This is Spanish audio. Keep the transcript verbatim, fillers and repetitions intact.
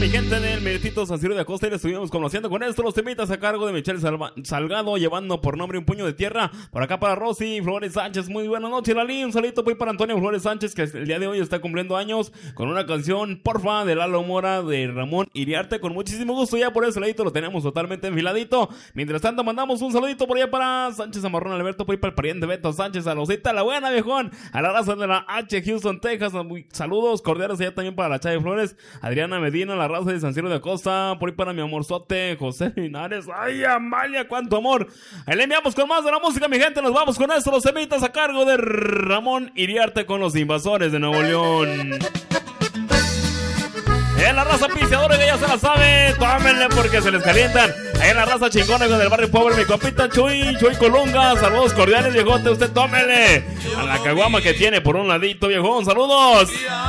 mi gente del Meritito San Ciro de Acosta y le estuvimos conociendo con esto los temitas a cargo de Michelle Salva Salgado, llevando por nombre Un Puño de Tierra. Por acá para Rosy Flores Sánchez, muy buenas noches, Lali. Un saludito voy para Antonio Flores Sánchez, que el día de hoy está cumpliendo años, con una canción, porfa, de Lalo Mora, de Ramón Iriarte, con muchísimo gusto. Ya por ese ladito lo tenemos totalmente enfiladito. Mientras tanto, mandamos un saludito por allá para Sánchez Amarrón Alberto, voy para el pariente Beto Sánchez, a Rosita la buena, viejón, a la raza de la H, Houston, Texas. Saludos cordiales allá también para la Chave Flores, Adriana Medina, la raza de San Ciro de Acosta, por ahí para mi amorzote, José Linares. Ay, Amalia, cuánto amor. Ahí le enviamos con más de la música, mi gente. Nos vamos con esto, los semitas a cargo de Ramón Iriarte con los Invasores de Nuevo León. En la raza piseadora que ya se la sabe, tómenle porque se les calientan. Ahí en la raza chingona con el barrio pobre, mi compita Chuy, Chuy Colunga. Saludos cordiales, viejote, usted tómele a la caguama que tiene por un ladito, viejón. Saludos.